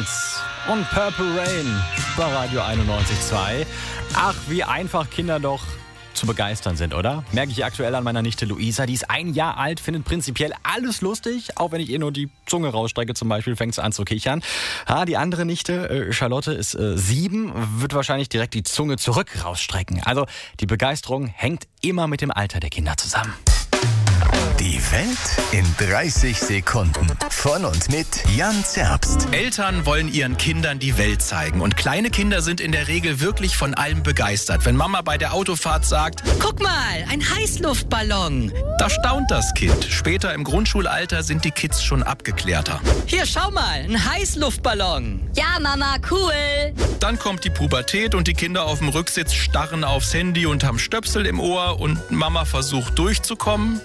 Dance und Purple Rain bei Radio 91.2. Ach, wie einfach Kinder doch zu begeistern sind, oder? Merke ich aktuell an meiner Nichte Luisa. Die ist 1 Jahr alt, findet prinzipiell alles lustig. Auch wenn ich ihr nur die Zunge rausstrecke zum Beispiel, fängt sie an zu kichern. Die andere Nichte, Charlotte, ist 7, wird wahrscheinlich direkt die Zunge zurück rausstrecken. Also die Begeisterung hängt immer mit dem Alter der Kinder zusammen. Die Welt in 30 Sekunden. Von und mit Jan Zerbst. Eltern wollen ihren Kindern die Welt zeigen. Und kleine Kinder sind in der Regel wirklich von allem begeistert. Wenn Mama bei der Autofahrt sagt, guck mal, ein Heißluftballon. da staunt das Kind. Später im Grundschulalter sind die Kids schon abgeklärter. Hier, schau mal, ein Heißluftballon. Ja, Mama, cool. Dann kommt die Pubertät und die Kinder auf dem Rücksitz starren aufs Handy und haben Stöpsel im Ohr und Mama versucht durchzukommen.